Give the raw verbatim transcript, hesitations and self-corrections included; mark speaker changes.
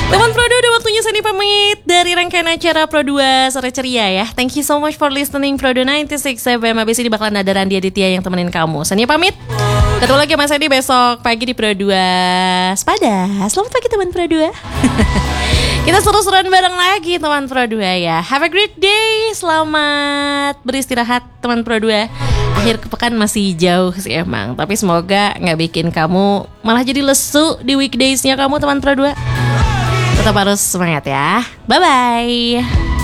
Speaker 1: Teman Pro dua, udah waktunya Sani pamit dari rangkaian acara Pro dua Sore Ceria ya. Thank you so much for listening Pro dua sembilan puluh enam F M. Abis ini bakalan ada Randy Aditya yang temenin kamu. Sani pamit. Ketemu lagi sama Sani besok pagi di Pro dua Sepada. Selamat pagi teman Pro dua. Kita seru-seruan bareng lagi teman Pro dua ya. Have a great day. Selamat beristirahat teman Pro dua. Akhir pekan masih jauh sih emang, tapi semoga gak bikin kamu malah jadi lesu di weekdays-nya kamu teman Pro dua. Tetap harus semangat ya. Bye-bye.